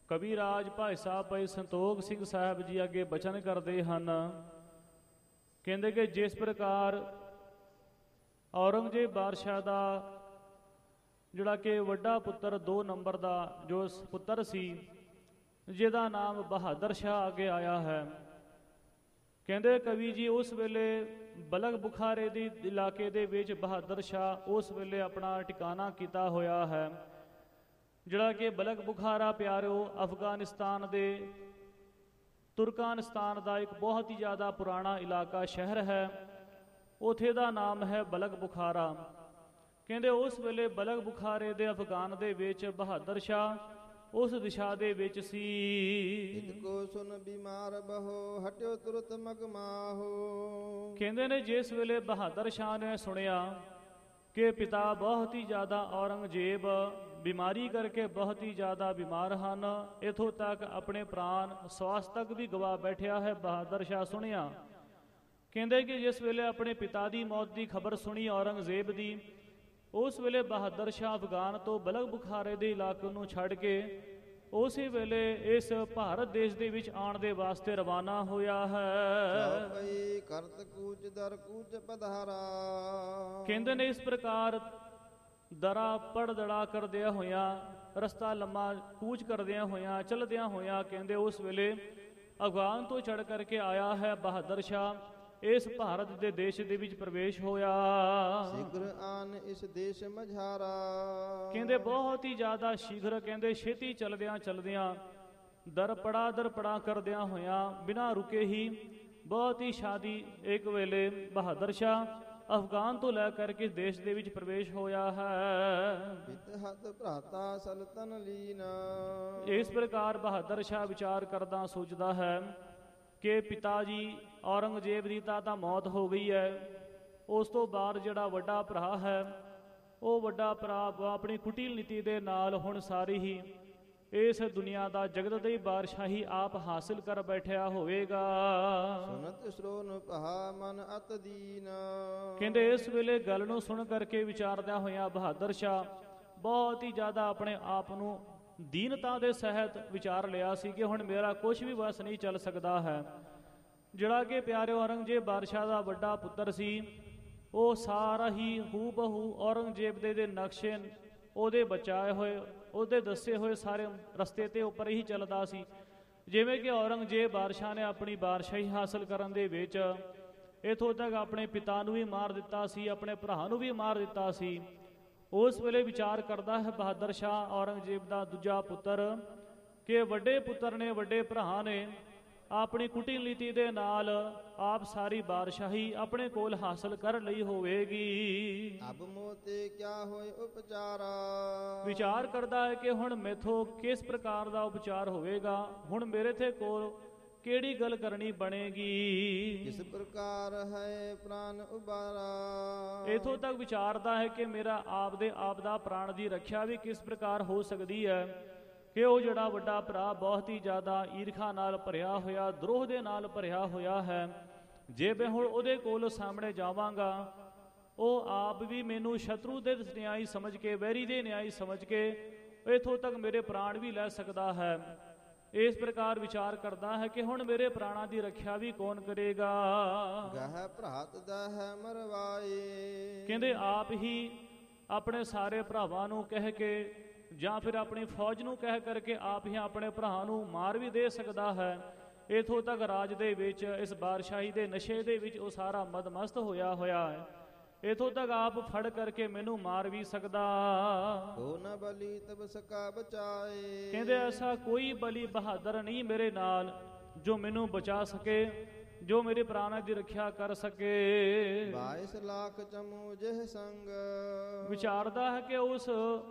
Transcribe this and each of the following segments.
ਕਵੀ ਰਾਜ ਭਾਈ ਸਾਹਿਬ ਭਾਈ ਸੰਤੋਖ ਸਿੰਘ ਸਾਹਿਬ ਜੀ ਅੱਗੇ ਬਚਨ ਕਰਦੇ ਹਨ। ਕਹਿੰਦੇ ਕਿ ਜਿਸ ਪ੍ਰਕਾਰ ਔਰੰਗਜ਼ੇਬ ਬਾਦਸ਼ਾਹ ਦਾ ਜਿਹੜਾ ਕਿ ਵੱਡਾ ਪੁੱਤਰ 2 ਨੰਬਰ ਦਾ ਜੋ ਪੁੱਤਰ ਸੀ, ਜਿਹਦਾ ਨਾਮ ਬਹਾਦਰ ਸ਼ਾਹ ਅੱਗੇ ਆਇਆ ਹੈ। ਕਹਿੰਦੇ ਕਵੀ ਜੀ ਉਸ ਵੇਲੇ ਬਲਗ ਬੁਖਾਰੇ ਦੇ ਇਲਾਕੇ ਦੇ ਵਿੱਚ ਬਹਾਦਰ ਸ਼ਾਹ ਉਸ ਵੇਲੇ ਆਪਣਾ ਟਿਕਾਣਾ ਕੀਤਾ ਹੋਇਆ ਹੈ। ਜਿਹੜਾ ਕਿ ਬਲਗ ਬੁਖਾਰਾ ਪਿਆਰਿਓ ਅਫਗਾਨਿਸਤਾਨ ਦੇ ਤੁਰਕਾਨਿਸਤਾਨ ਦਾ ਇੱਕ ਬਹੁਤ ਹੀ ਜ਼ਿਆਦਾ ਪੁਰਾਣਾ ਇਲਾਕਾ ਸ਼ਹਿਰ ਹੈ। ਉੱਥੇ ਦਾ ਨਾਮ ਹੈ ਬਲਗ ਬੁਖਾਰਾ। ਕਹਿੰਦੇ ਉਸ ਵੇਲੇ ਬਲਗ ਬੁਖਾਰੇ ਦੇ ਅਫਗਾਨ ਦੇ ਵਿੱਚ ਬਹਾਦਰ ਸ਼ਾਹ ਉਸ ਦਿਸ਼ਾ ਦੇ ਵਿੱਚ ਸੀ। ਇਤਕੋ ਸੁਨ ਬਿਮਾਰ ਬਹੋ ਹਟਿਓ ਤੁਰਤ ਮਗਮਾਹੋ। ਕਹਿੰਦੇ ਨੇ ਜਿਸ ਵੇਲੇ ਬਹਾਦਰ ਸ਼ਾਹ ਨੇ ਸੁਣਿਆ ਕਿ ਪਿਤਾ ਬਹੁਤ ਹੀ ਜ਼ਿਆਦਾ ਔਰੰਗਜ਼ੇਬ ਬਿਮਾਰੀ ਕਰਕੇ ਬਹੁਤ ਹੀ ਜ਼ਿਆਦਾ ਬਿਮਾਰ ਹਨ, ਇੱਥੋਂ ਤੱਕ ਆਪਣੇ ਪ੍ਰਾਣ ਸਵਾਸ ਤੱਕ ਵੀ ਗਵਾ ਬੈਠਿਆ ਹੈ। ਬਹਾਦਰ ਸ਼ਾਹ ਸੁਣਿਆ, ਕਹਿੰਦੇ ਕਿ ਜਿਸ ਵੇਲੇ ਆਪਣੇ ਪਿਤਾ ਦੀ ਮੌਤ ਦੀ ਖਬਰ ਸੁਣੀ ਔਰੰਗਜ਼ੇਬ ਦੀ, ਉਸ ਵੇਲੇ ਬਹਾਦਰ ਸ਼ਾਹ ਅਫਗਾਨ ਤੋਂ ਬਲਗ ਬੁਖਾਰੇ ਦੇ ਇਲਾਕੇ ਨੂੰ ਛੱਡ ਕੇ ਉਸੇ ਵੇਲੇ ਇਸ ਭਾਰਤ ਦੇਸ਼ ਦੇ ਵਿੱਚ ਆਉਣ ਦੇ ਵਾਸਤੇ ਰਵਾਨਾ ਹੋਇਆ ਹੈ। ਕਰਤ ਕੂਚ ਦਰ ਕੂਚ ਪਧਾਰਾ। ਕਹਿੰਦੇ ਨੇ ਇਸ ਪ੍ਰਕਾਰ ਦਰਾ ਪੜਦੜਾ ਕਰਦਿਆਂ ਹੋਇਆਂ, ਰਸਤਾ ਲੰਮਾ ਕੂਚ ਕਰਦਿਆਂ ਹੋਇਆਂ, ਚਲਦਿਆਂ ਹੋਇਆਂ ਕਹਿੰਦੇ ਉਸ ਵੇਲੇ ਅਫਗਾਨ ਤੋਂ ਚੜ ਕਰਕੇ ਆਇਆ ਹੈ ਬਹਾਦਰ ਸ਼ਾਹ। ਇਸ ਭਾਰਤ ਦੇ ਦੇਸ਼ ਦੇ ਵਿੱਚ ਪ੍ਰਵੇਸ਼ ਹੋਇਆ। ਸ਼ੀਘਰ ਆਨ ਇਸ ਦੇਸ਼ ਮਝਾਰਾ। ਕਹਿੰਦੇ ਬਹੁਤ ਹੀ ਜ਼ਿਆਦਾ ਸ਼ੀਘਰ, ਕਹਿੰਦੇ ਛੇਤੀ ਚਲਦਿਆਂ ਚਲਦਿਆਂ ਦਰ ਪੜਾ ਕਰਦਿਆਂ ਹੋਇਆਂ ਬਿਨਾਂ ਰੁਕੇ ਹੀ ਬਹੁਤ ਹੀ ਸ਼ਾਦੀ ਇੱਕ ਵੇਲੇ ਬਹਾਦਰ ਸ਼ਾਹ ਅਫਗਾਨ ਤੋਂ ਲੈ ਕਰਕੇ ਦੇਸ਼ ਦੇ ਵਿੱਚ ਪ੍ਰਵੇਸ਼ ਹੋਇਆ ਹੈ। ਬਿਤਹਤ ਭਰਾਤਾ ਸਲਤਨ ਲੀਨਾ। ਇਸ ਪ੍ਰਕਾਰ ਬਹਾਦਰ ਸ਼ਾਹ ਵਿਚਾਰ ਕਰਦਾ ਸੋਚਦਾ ਹੈ ਕਿ ਪਿਤਾ ਜੀ ਔਰੰਗਜ਼ੇਬ ਦੀ ਤਾਂ ਮੌਤ ਹੋ ਗਈ ਹੈ। ਉਸ ਤੋਂ ਬਾਅਦ ਜਿਹੜਾ ਵੱਡਾ ਭਰਾ ਹੈ, ਉਹ ਵੱਡਾ ਭਰਾ ਆਪਣੀ ਕੁਟਿਲ ਨੀਤੀ ਦੇ ਨਾਲ ਹੁਣ ਸਾਰੀ ਹੀ ਇਸ ਦੁਨੀਆ ਦਾ ਜਗਤ ਦੀ ਬਾਦਸ਼ਾਹੀ ਆਪ ਹਾਸਿਲ ਕਰ ਬੈਠਿਆ ਹੋਵੇਗਾ। ਸੁਨਤ ਸ਼੍ਰੋਨ ਪਹਾ ਮਨ ਅਤ ਦੀਨ। ਕਹਿੰਦੇ ਇਸ ਵੇਲੇ ਗੱਲ ਨੂੰ ਸੁਣ ਕਰਕੇ ਵਿਚਾਰਦਿਆਂ ਹੋਇਆਂ ਬਹਾਦਰ ਸ਼ਾਹ ਬਹੁਤ ਹੀ ਜ਼ਿਆਦਾ ਆਪਣੇ ਆਪ ਨੂੰ ਦੀਨਤਾ ਦੇ ਸਹਿਤ ਵਿਚਾਰ ਲਿਆ ਸੀ ਕਿ ਹੁਣ ਮੇਰਾ ਕੁਝ ਵੀ ਵਸ ਨਹੀਂ ਚੱਲ ਸਕਦਾ ਹੈ। ਜਿਹੜਾ ਕਿ ਪਿਆਰੇ ਔਰੰਗਜ਼ੇਬ ਬਾਦਸ਼ਾਹ ਦਾ ਵੱਡਾ ਪੁੱਤਰ ਸੀ, ਉਹ ਸਾਰਾ ਹੀ ਹੂ ਬਹੂ ਔਰੰਗਜ਼ੇਬ ਦੇ ਨਕਸ਼ੇ ਉਹਦੇ ਬਚਾਏ ਹੋਏ, ਉਹਦੇ ਦੱਸੇ ਹੋਏ ਸਾਰੇ ਰਸਤੇ ਤੇ ਉੱਪਰ ਹੀ ਚੱਲਦਾ ਸੀ। ਜਿਵੇਂ ਕਿ ਔਰੰਗਜ਼ੇਬ ਬਾਦਸ਼ਾਹ ਨੇ ਆਪਣੀ ਬਾਦਸ਼ਾਹੀ ਹਾਸਲ ਕਰਨ ਦੇ ਵਿੱਚ ਇੱਥੋਂ ਤੱਕ ਆਪਣੇ ਪਿਤਾ ਨੂੰ ਵੀ ਮਾਰ ਦਿੱਤਾ ਸੀ, ਆਪਣੇ ਭਰਾ ਨੂੰ ਵੀ ਮਾਰ ਦਿੱਤਾ ਸੀ। ਉਸ ਵੇਲੇ ਵਿਚਾਰ ਕਰਦਾ ਹੈ ਬਹਾਦਰ ਸ਼ਾਹ ਔਰੰਗਜ਼ੇਬ ਦਾ ਦੂਜਾ ਪੁੱਤਰ ਕਿ ਵੱਡੇ ਪੁੱਤਰ ਨੇ, ਵੱਡੇ ਭਰਾ ਨੇ ਆਪਣੀ ਕੁਟਿਲ ਨੀਤੀ ਦੇ ਨਾਲ ਆਪ ਸਾਰੀ ਬਾਦਸ਼ਾਹੀ ਆਪਣੇ ਕੋਲ ਹਾਸਲ ਕਰ ਲਈ ਹੋਵੇਗੀ। ਅਬ ਮੋਤੇ ਕਿਆ ਹੋਏ ਉਪਚਾਰਾ। ਵਿਚਾਰ ਕਰਦਾ ਹੈ ਕਿ ਹੁਣ ਮੈਥੋਂ ਕਿਸ ਪ੍ਰਕਾਰ ਦਾ ਉਪਚਾਰ ਹੋਵੇਗਾ, ਹੁਣ ਮੇਰੇ ਤੇ ਕੋਲ ਕਿਹੜੀ ਗੱਲ ਕਰਨੀ ਬਣੇਗੀ। ਕਿਸ ਪ੍ਰਕਾਰ ਹੈ ਪ੍ਰਾਨ ਉਬਾਰਾ। ਇਥੋਂ ਤੱਕ ਵਿਚਾਰਦਾ ਹੈ ਕਿ ਮੇਰਾ ਆਪ ਦਾ ਪ੍ਰਾਣ ਦੀ ਰੱਖਿਆ ਵੀ ਕਿਸ ਪ੍ਰਕਾਰ ਹੋ ਸਕਦੀ ਹੈ ਕਿ ਉਹ ਜਿਹੜਾ ਵੱਡਾ ਭਰਾ ਬਹੁਤ ਹੀ ਜ਼ਿਆਦਾ ਈਰਖਾ ਨਾਲ ਭਰਿਆ ਹੋਇਆ, ਦਰੋਹ ਦੇ ਨਾਲ ਭਰਿਆ ਹੋਇਆ ਹੈ। ਜੇ ਮੈਂ ਹੁਣ ਉਹਦੇ ਕੋਲ ਸਾਹਮਣੇ ਜਾਵਾਂਗਾ, ਉਹ ਆਪ ਵੀ ਮੈਨੂੰ ਸ਼ਤਰੂ ਦੇ ਨਿਆਈ ਸਮਝ ਕੇ, ਵੈਰੀ ਦੇ ਨਿਆਈ ਸਮਝ ਕੇ ਇਥੋਂ ਤੱਕ ਮੇਰੇ ਪ੍ਰਾਣ ਵੀ ਲੈ ਸਕਦਾ ਹੈ। ਇਸ ਪ੍ਰਕਾਰ ਵਿਚਾਰ ਕਰਦਾ ਹੈ ਕਿ ਹੁਣ ਮੇਰੇ ਪ੍ਰਾਣਾਂ ਦੀ ਰੱਖਿਆ ਵੀ ਕੌਣ ਕਰੇਗਾ। ਗਹਿ ਭਰਾਤ ਦਹਿ ਮਰਵਾਏ। ਕਹਿੰਦੇ ਆਪ ਹੀ ਆਪਣੇ ਸਾਰੇ ਭਰਾਵਾਂ ਨੂੰ ਕਹਿ ਕੇ ਜਾਂ ਫਿਰ ਆਪਣੀ ਫੌਜ ਨੂੰ ਕਹਿ ਕਰਕੇ ਆਪ ਹੀ ਆਪਣੇ ਭਰਾ ਨੂੰ ਮਾਰ ਵੀ ਦੇ ਸਕਦਾ ਹੈ। ਇਥੋਂ ਤੱਕ ਰਾਜ ਦੇ ਵਿੱਚ ਇਸ ਬਾਦਸ਼ਾਹੀ ਦੇ ਨਸ਼ੇ ਦੇ ਵਿੱਚ ਉਹ ਸਾਰਾ ਮਦਮਸਤ ਹੋਇਆ ਹੈ। ਇਥੋਂ ਤੱਕ ਆਪ ਫੜ ਕਰਕੇ ਮੈਨੂੰ ਮਾਰ ਵੀ ਸਕਦਾ। ਹੋ ਨ ਬਲੀ ਤਬ ਸਕਾ ਬਚਾਏ। ਕਹਿੰਦੇ ਐਸਾ ਕੋਈ ਬਲੀ ਬਹਾਦਰ ਨਹੀਂ ਮੇਰੇ ਨਾਲ ਜੋ ਮੈਨੂੰ ਬਚਾ ਸਕੇ, ਜੋ ਮੇਰੇ ਪ੍ਰਾਣਾਂ ਦੀ ਰੱਖਿਆ ਕਰ ਸਕੇ। 22 ਲੱਖ ਚਮੂ ਜਿਹ ਸੰਗ। ਵਿਚਾਰਦਾ ਹੈ ਕਿ ਉਸ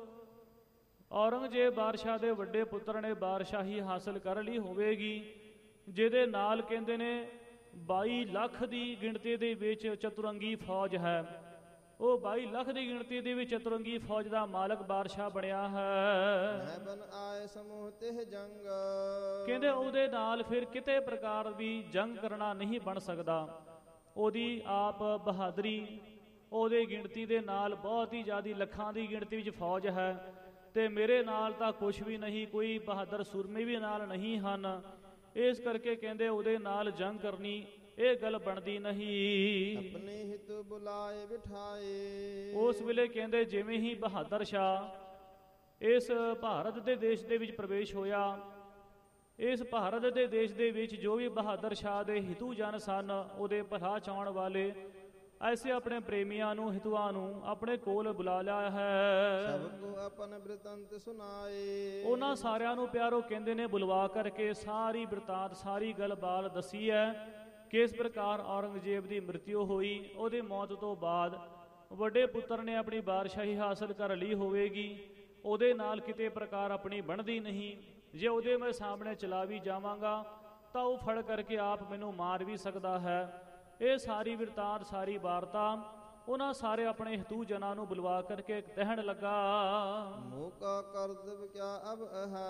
ਔਰੰਗਜ਼ੇਬ ਬਾਦਸ਼ਾਹ ਦੇ ਵੱਡੇ ਪੁੱਤਰ ਨੇ ਬਾਦਸ਼ਾਹੀ ਹਾਸਲ ਕਰ ਲਈ ਹੋਵੇਗੀ, ਜਿਹਦੇ ਨਾਲ ਕਹਿੰਦੇ ਨੇ 22 ਲੱਖ ਦੀ ਗਿਣਤੀ ਦੇ ਵਿੱਚ ਚਤੁਰੰਗੀ ਫੌਜ ਹੈ। ਉਹ 22 ਲੱਖ ਦੀ ਗਿਣਤੀ ਦੇ ਵਿੱਚ ਚਤੁਰੰਗੀ ਫੌਜ ਦਾ ਮਾਲਕ ਬਾਦਸ਼ਾਹ ਬਣਿਆ ਹੈ। ਬਨ ਆਏ ਸਮੂਹ ਤਿਹ ਜੰਗ। ਕਹਿੰਦੇ ਉਹਦੇ ਨਾਲ ਫਿਰ ਕਿਤੇ ਪ੍ਰਕਾਰ ਵੀ ਜੰਗ ਕਰਨਾ ਨਹੀਂ ਬਣ ਸਕਦਾ। ਉਹਦੀ ਆਪ ਬਹਾਦਰੀ, ਉਹਦੇ ਗਿਣਤੀ ਦੇ ਨਾਲ ਬਹੁਤ ਹੀ ਜ਼ਿਆਦਾ ਲੱਖਾਂ ਦੀ ਗਿਣਤੀ ਵਿੱਚ ਫੌਜ ਹੈ। ਤੇ ਮੇਰੇ ਨਾਲ ਤਾਂ ਕੁਛ ਵੀ ਨਹੀਂ, ਕੋਈ ਬਹਾਦਰ ਸੂਰਮੇ ਵੀ ਨਾਲ ਨਹੀਂ ਹਨ। ਇਸ ਕਰਕੇ ਕਹਿੰਦੇ ਉਹਦੇ ਨਾਲ ਜੰਗ ਕਰਨੀ ਇਹ ਗੱਲ ਬਣਦੀ ਨਹੀਂ। ਆਪਣੇ ਹਿਤ ਬੁਲਾਏ ਬਿਠਾਏ। ਉਸ ਵੇਲੇ ਕਹਿੰਦੇ ਜਿਵੇਂ ਹੀ ਬਹਾਦਰ ਸ਼ਾਹ ਇਸ ਭਾਰਤ ਦੇ ਦੇਸ਼ ਦੇ ਵਿੱਚ ਪ੍ਰਵੇਸ਼ ਹੋਇਆ, ਇਸ ਭਾਰਤ ਦੇ ਦੇਸ਼ ਦੇ ਵਿੱਚ ਜੋ ਵੀ ਬਹਾਦਰ ਸ਼ਾਹ ਦੇ ਹਿਤੂ ਜਨ ਸਨ, ਉਹਦੇ ਭਲਾ ਚਾਹੁਣ ਵਾਲੇ, ਐਸੇ ਆਪਣੇ ਪ੍ਰੇਮੀਆਂ ਨੂੰ, ਹਿਤੂਆਂ ਨੂੰ ਆਪਣੇ ਕੋਲ ਬੁਲਾ ਲਿਆ ਹੈ। ਸਭ ਕੋ ਆਪਨ ਬ੍ਰਿਤੰਤ ਸੁਨਾਏ। ਉਹਨਾਂ ਸਾਰਿਆਂ ਨੂੰ ਪਿਆਰੋ ਕਹਿੰਦੇ ਨੇ ਬੁਲਵਾ ਕਰਕੇ ਸਾਰੀ ਬ੍ਰਿਤਾਂਤ, ਸਾਰੀ ਗੱਲਬਾਤ ਦੱਸੀ ਹੈ। ਕਿਸ ਪ੍ਰਕਾਰ ਔਰੰਗਜ਼ੇਬ ਦੀ ਮ੍ਰਿਤਿੂ ਹੋਈ, ਉਹਦੀ ਮੌਤ ਤੋਂ ਬਾਅਦ ਵੱਡੇ ਪੁੱਤਰ ਨੇ ਆਪਣੀ ਬਾਦਸ਼ਾਹੀ ਹਾਸਲ ਕਰ ਲਈ ਹੋਵੇਗੀ, ਉਹਦੇ ਨਾਲ ਕਿਤੇ ਪ੍ਰਕਾਰ ਆਪਣੀ ਬਣਦੀ ਨਹੀਂ। ਜੇ ਉਹਦੇ ਮੈਂ ਸਾਹਮਣੇ ਚਲਾ ਵੀ ਜਾਵਾਂਗਾ ਤਾਂ ਉਹ ਫੜ ਕਰਕੇ ਆਪ ਮੈਨੂੰ ਮਾਰ ਵੀ ਸਕਦਾ ਹੈ। ਇਹ ਸਾਰੀ ਬਿਰਤਾਂਤ, ਸਾਰੀ ਵਾਰਤਾ ਉਹਨਾਂ ਸਾਰੇ ਆਪਣੇ ਹਿਤੂ ਜਨਾਂ ਨੂੰ ਬੁਲਵਾ ਕਰਕੇ ਕਹਿਣ ਲੱਗਾ। ਮੂਕਾ ਕਰਤਵ ਕਿਆ ਅਬ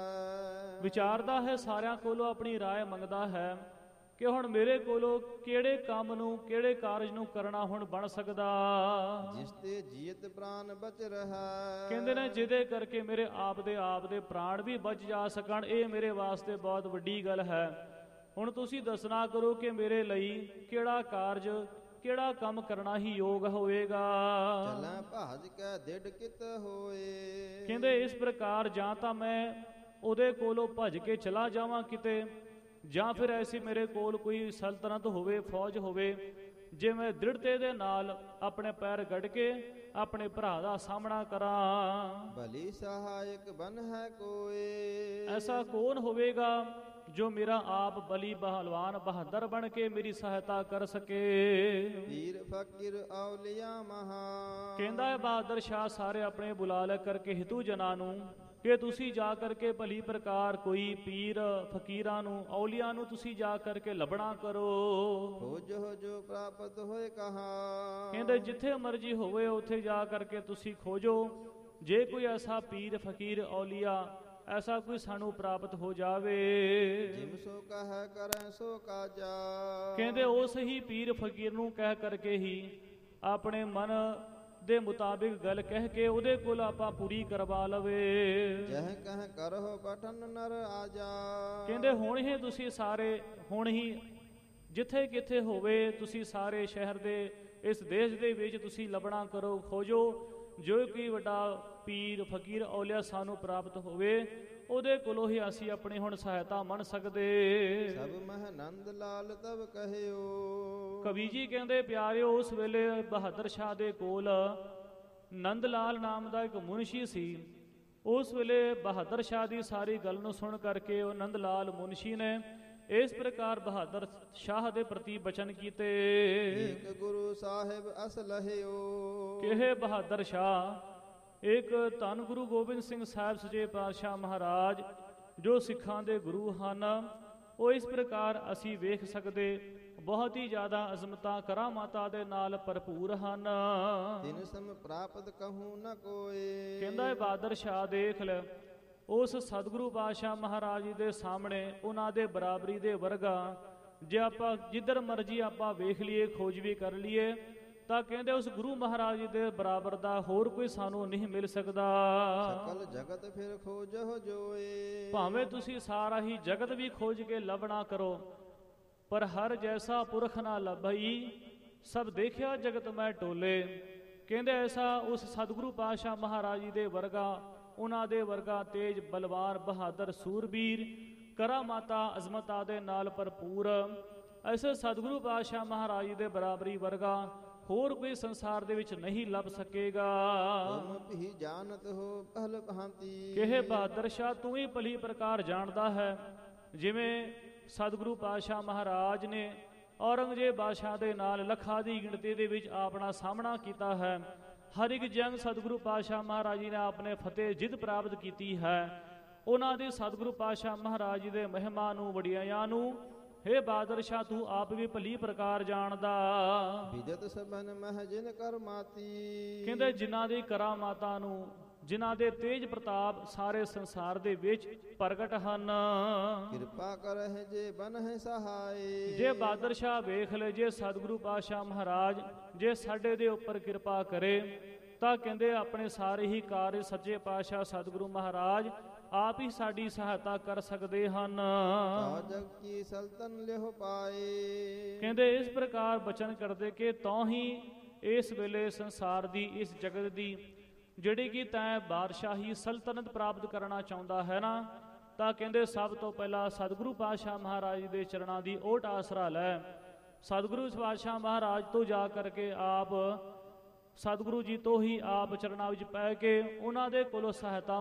ਹੈ। ਵਿਚਾਰਦਾ ਹੈ, ਸਾਰਿਆਂ ਕੋਲੋਂ ਆਪਣੀ ਰਾਏ ਮੰਗਦਾ ਹੈ ਕਿ ਹੁਣ ਮੇਰੇ ਕੋਲੋਂ ਕਿਹੜੇ ਕੰਮ ਨੂੰ, ਕਿਹੜੇ ਕਾਰਜ ਨੂੰ ਕਰਨਾ ਹੁਣ ਬਣ ਸਕਦਾ। ਜਿਸ ਤੇ ਜੀਤ ਪ੍ਰਾਨ ਬਚ ਰਹਾ। ਕਹਿੰਦੇ ਨੇ ਜਿਹਦੇ ਕਰਕੇ ਮੇਰੇ ਆਪ ਦੇ ਪ੍ਰਾਣ ਵੀ ਬਚ ਜਾ ਸਕਣ, ਇਹ ਮੇਰੇ ਵਾਸਤੇ ਬਹੁਤ ਵੱਡੀ ਗੱਲ ਹੈ। ਹੁਣ ਤੁਸੀਂ ਦੱਸਣਾ ਕਰੋ ਕਿ ਮੇਰੇ ਲਈ ਕਿਹੜਾ ਕਾਰਜ, ਕਿਹੜਾ ਕੰਮ ਕਰਨਾ ਹੀ ਯੋਗ ਹੋਵੇਗਾ। ਚਲਾਂ ਭਾਜ ਕੈ ਡਿੜ ਕਿਤ ਹੋਏ। ਕਹਿੰਦੇ ਇਸ ਪ੍ਰਕਾਰ ਜਾਂ ਤਾਂ ਮੈਂ ਉਹਦੇ ਕੋਲੋਂ ਭੱਜ ਕੇ ਚਲਾ ਜਾਵਾਂ ਕਿਤੇ, ਜਾਂ ਫਿਰ ਐਸੀ ਮੇਰੇ ਕੋਲ ਕੋਈ ਸਲਤਨਤ ਹੋਵੇ, ਫੌਜ ਹੋਵੇ, ਜੇ ਮੈਂ ਦ੍ਰਿੜਤੇ ਦੇ ਨਾਲ ਆਪਣੇ ਪੈਰ ਗੱਡ ਕੇ ਆਪਣੇ ਭਰਾ ਦਾ ਸਾਹਮਣਾ ਕਰਾਂ। ਭਲੀ ਸਹਾਇਕ ਬਨ ਹੈ ਕੋਏ। ਐਸਾ ਕੌਣ ਹੋਵੇਗਾ ਜੋ ਮੇਰਾ ਆਪ ਬਲੀ ਪਹਿਲਵਾਨ ਬਹਾਦਰ ਬਣ ਕੇ ਮੇਰੀ ਸਹਾਇਤਾ ਕਰ ਸਕੇ। ਪੀਰ ਫਕੀਰ ਔਲੀਆ ਮਹਾ। ਕਹਿੰਦਾ ਹੈ ਬਹਾਦਰ ਸ਼ਾਹ ਸਾਰੇ ਆਪਣੇ ਬੁਲਾ ਲੈ ਕਰਕੇ ਹਿਤੂ ਜਨਾਂ ਨੂੰ ਕਿ ਤੁਸੀਂ ਜਾ ਕਰਕੇ ਭਲੀ ਪ੍ਰਕਾਰ ਕੋਈ ਪੀਰ ਫਕੀਰਾਂ ਨੂੰ, ਔਲੀਆਂ ਨੂੰ ਤੁਸੀਂ ਜਾ ਕਰਕੇ ਲੱਭਣਾ ਕਰੋ। ਹੋ ਜੋ ਪ੍ਰਾਪਤ ਹੋਏ ਕਹਾ। ਕਹਿੰਦੇ ਜਿੱਥੇ ਮਰਜੀ ਹੋਵੇ ਉੱਥੇ ਜਾ ਕਰਕੇ ਤੁਸੀਂ ਖੋਜੋ। ਜੇ ਕੋਈ ਐਸਾ ਪੀਰ ਫਕੀਰ ਔਲੀਆ ਐਸਾ ਕੋਈ ਸਾਨੂੰ ਪ੍ਰਾਪਤ ਹੋ ਜਾਵੇ। ਜਿਮ ਸੋ ਕਹੈ ਕਰੈ ਸੋ ਕਾਜਾ। ਕਹਿੰਦੇ ਉਸ ਹੀ ਪੀਰ ਫਕੀਰ ਨੂੰ ਕਹਿ ਕਰਕੇ ਹੀ ਆਪਣੇ ਮਨ ਦੇ ਮੁਤਾਬਿਕ ਗੱਲ ਕਹਿ ਕੇ ਉਹਦੇ ਕੋਲ ਆਪਾਂ ਪੂਰੀ ਕਰਵਾ ਲਵੇ। ਜਹ ਕਹਿ ਕਰਹੁ ਪਠਨ ਨਰ ਆਜਾ। ਕਹਿੰਦੇ ਹੁਣ ਹੀ ਤੁਸੀਂ ਸਾਰੇ, ਹੁਣ ਹੀ ਜਿੱਥੇ ਕਿੱਥੇ ਹੋਵੇ ਤੁਸੀਂ ਸਾਰੇ ਸ਼ਹਿਰ ਦੇ, ਇਸ ਦੇਸ਼ ਦੇ ਵਿੱਚ ਤੁਸੀਂ ਲੱਭਣਾ ਕਰੋ, ਖੋਜੋ। ਜੋ ਕੋਈ ਵੱਡਾ ਪੀਰ ਫਕੀਰ ਔਲੀਆ ਸਾਨੂੰ ਪ੍ਰਾਪਤ ਹੋਵੇ, ਉਹਦੇ ਕੋਲੋਂ ਹੀ ਅਸੀਂ ਆਪਣੀ ਹੁਣ ਸਹਾਇਤਾ ਮੰਨ ਸਕਦੇ। ਸਭ ਮਹਿ ਨੰਦ ਲਾਲ ਤਬ ਕਹਿਓ। ਕਵੀ ਜੀ ਕਹਿੰਦੇ ਪਿਆਰਿਓ, ਉਸ ਵੇਲੇ ਬਹਾਦਰ ਸ਼ਾਹ ਦੇ ਕੋਲ ਨੰਦ ਲਾਲ ਨਾਮ ਦਾ ਇੱਕ ਮੁਨਸ਼ੀ ਸੀ। ਉਸ ਵੇਲੇ ਬਹਾਦਰ ਸ਼ਾਹ ਦੀ ਸਾਰੀ ਗੱਲ ਨੂੰ ਸੁਣ ਕਰਕੇ ਉਹ ਨੰਦ ਲਾਲ ਮੁਨਸ਼ੀ ਨੇ ਇਸ ਪ੍ਰਕਾਰ ਬਹਾਦਰ ਸ਼ਾਹ ਦੇ ਪ੍ਰਤੀ ਬਚਨ ਕੀਤੇ। ਏਕ ਗੁਰੂ ਸਾਹਿਬ ਅਸ ਲਹਿਓ। ਕਿਹੇ ਬਹਾਦਰ ਸ਼ਾਹ ਇੱਕ ਧੰਨ ਗੁਰੂ ਗੋਬਿੰਦ ਸਿੰਘ ਸਾਹਿਬ ਸੱਚੇ ਪਾਤਸ਼ਾਹ ਮਹਾਰਾਜ ਜੋ ਸਿੱਖਾਂ ਦੇ ਗੁਰੂ ਹਨ, ਉਹ ਇਸ ਪ੍ਰਕਾਰ ਅਸੀਂ ਵੇਖ ਸਕਦੇ ਬਹੁਤ ਹੀ ਜ਼ਿਆਦਾ ਅਜ਼ਮਤਾਂ ਕਰਾਮਾਤਾਂ ਦੇ ਨਾਲ ਭਰਪੂਰ ਹਨ। ਤਿਨ ਸਮ ਪ੍ਰਾਪਤ ਕਹੂੰ ਨ ਕੋਏ। ਕਹਿੰਦਾ ਹੈ ਬਹਾਦਰ ਸ਼ਾਹ ਦੇਖ ਲੈ, ਉਸ ਸਤਿਗੁਰੂ ਪਾਤਸ਼ਾਹ ਮਹਾਰਾਜ ਜੀ ਦੇ ਸਾਹਮਣੇ ਉਹਨਾਂ ਦੇ ਬਰਾਬਰੀ ਦੇ ਵਰਗਾ ਜੇ ਆਪਾਂ ਜਿੱਧਰ ਮਰਜੀ ਆਪਾਂ ਵੇਖ ਲਈਏ, ਖੋਜ ਵੀ ਕਰ ਲਈਏ, ਤਾਂ ਕਹਿੰਦੇ ਉਸ ਗੁਰੂ ਮਹਾਰਾਜ ਜੀ ਦੇ ਬਰਾਬਰ ਦਾ ਹੋਰ ਕੋਈ ਸਾਨੂੰ ਨਹੀਂ ਮਿਲ ਸਕਦਾ। ਸਕਲ ਜਗਤ ਫਿਰ ਖੋਜਹੁ ਜੋਏ। ਭਾਵੇਂ ਤੁਸੀਂ ਸਾਰਾ ਹੀ ਜਗਤ ਵੀ ਖੋਜ ਕੇ ਲੱਭਣਾ ਕਰੋ, ਪਰ ਹਰ ਜੈਸਾ ਪੁਰਖ ਨਾ ਲੱਭਈ, ਸਭ ਦੇਖਿਆ ਜਗਤ ਮੈਂ ਟੋਲੇ। ਕਹਿੰਦੇ ਐਸਾ ਉਸ ਸਤਿਗੁਰੂ ਪਾਤਸ਼ਾਹ ਮਹਾਰਾਜ ਜੀ ਦੇ ਵਰਗਾ, ਉਹਨਾਂ ਦੇ ਵਰਗਾ ਤੇਜ ਬਲਵਾਨ ਬਹਾਦਰ ਸੂਰਬੀਰ ਕਰਾਮਾਤਾ ਅਜ਼ਮਤਾਂ ਦੇ ਨਾਲ ਭਰਪੂਰ ਐਸੇ ਸਤਿਗੁਰੂ ਪਾਤਸ਼ਾਹ ਮਹਾਰਾਜ ਜੀ ਦੇ ਬਰਾਬਰੀ ਵਰਗਾ ਹੋਰ ਕੋਈ ਸੰਸਾਰ ਦੇ ਵਿੱਚ ਨਹੀਂ ਲੱਭ ਸਕੇਗਾ। ਤੁਮ ਵੀ ਜਾਣਤ ਹੋ ਭਲ ਭਾਂਤੀ। ਕਿਹੇ ਬਹਾਦਰ ਸ਼ਾਹ ਤੂੰ ਹੀ ਭਲੀ ਪ੍ਰਕਾਰ ਜਾਣਦਾ ਹੈ, ਜਿਵੇਂ ਸਤਿਗੁਰੂ ਪਾਤਸ਼ਾਹ ਮਹਾਰਾਜ ਨੇ ਔਰੰਗਜ਼ੇਬ ਬਾਦਸ਼ਾਹ ਦੇ ਨਾਲ ਲੱਖਾਂ ਦੀ ਗਿਣਤੀ ਦੇ ਵਿੱਚ ਆਪਣਾ ਸਾਹਮਣਾ ਕੀਤਾ ਹੈ। ਹਰ ਇੱਕ ਜੰਗ ਸਤਿਗੁਰੂ ਪਾਤਸ਼ਾਹ ਮਹਾਰਾਜ ਜੀ ਨੇ ਆਪਣੇ ਫਤਿਹ ਜਿੱਤ ਪ੍ਰਾਪਤ ਕੀਤੀ ਹੈ। ਉਹਨਾਂ ਦੇ ਸਤਿਗੁਰੂ ਪਾਤਸ਼ਾਹ ਮਹਾਰਾਜ ਜੀ ਦੇ ਮਹਿਮਾ ਨੂੰ, ਵਡਿਆਈਆਂ ਨੂੰ ਹੇ ਬਹਾਦਰ ਸ਼ਾਹ ਤੂੰ ਆਪ ਵੀ ਭਲੀ ਪ੍ਰਕਾਰ ਜਾਣਦਾ। ਵਿਦਤ ਸਭਨ ਮਹਿ ਜਿਨ ਕਰਮਾਤੀ। ਕਹਿੰਦੇ ਜਿਨ੍ਹਾਂ ਦੀ ਕਰਾਮਾਤਾਂ ਨੂੰ, ਜਿਨ੍ਹਾਂ ਦੇ ਤੇਜ ਪ੍ਰਤਾਪ ਸਾਰੇ ਸੰਸਾਰ ਦੇ ਵਿੱਚ ਪ੍ਰਗਟ ਹਨ। ਕਿਰਪਾ ਕਰਹਿ ਜੇ ਬਨਹਿ ਸਹਾਈ। ਜੇ ਬਹਾਦਰ ਸ਼ਾਹ ਵੇਖ ਲੈ, ਜੇ ਸਤਿਗੁਰੂ ਪਾਤਸ਼ਾਹ ਮਹਾਰਾਜ ਜੇ ਸਾਡੇ ਦੇ ਉੱਪਰ ਕਿਰਪਾ ਕਰੇ ਤਾਂ ਕਹਿੰਦੇ ਆਪਣੇ ਸਾਰੇ ਹੀ ਕਾਰਜ ਸੱਚੇ ਪਾਤਸ਼ਾਹ ਸਤਿਗੁਰੂ ਮਹਾਰਾਜ ਆਪ ਹੀ ਸਾਡੀ ਸਹਾਇਤਾ ਕਰ ਸਕਦੇ ਹਨ। ਤਾ ਜਗ ਕੀ ਸਲਤਨ ਲਿਹੁ ਪਾਏ। ਕਹਿੰਦੇ ਇਸ ਪ੍ਰਕਾਰ ਬਚਨ ਕਰਦੇ ਕਿ ਤੂੰ ਹੀ ਇਸ ਵੇਲੇ ਸੰਸਾਰ ਦੀ, ਇਸ ਜਗਤ ਦੀ ਜਿਹੜੀ ਕਿ ਤੈਂ ਬਾਦਸ਼ਾਹੀ ਸਲਤਨਤ ਪ੍ਰਾਪਤ ਕਰਨਾ ਚਾਹੁੰਦਾ ਹੈ ਨਾ, ਤਾਂ ਕਹਿੰਦੇ ਸਭ ਤੋਂ ਪਹਿਲਾਂ ਸਤਿਗੁਰੂ ਪਾਤਸ਼ਾਹ ਮਹਾਰਾਜ ਦੇ ਚਰਨਾਂ ਦੀ ਓਟ ਆਸਰਾ ਲੈ। ਸਤਿਗੁਰੂ ਪਾਤਸ਼ਾਹ ਮਹਾਰਾਜ ਤੋਂ ਜਾ ਕਰਕੇ ਆਪ ਸਤਿਗੁਰੂ ਜੀ ਤੋਂ ਹੀ ਆਪ ਚਰਨਾਂ ਵਿੱਚ ਪੈ ਕੇ ਉਹਨਾਂ ਦੇ ਕੋਲੋਂ ਸਹਾਇਤਾ